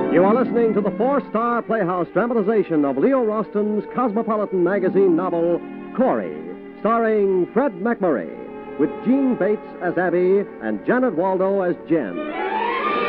You are listening to the four-star Playhouse dramatization of Leo Roston's Cosmopolitan magazine novel, Corey, starring Fred McMurray, with Jean Bates as Abby and Janet Waldo as Jen.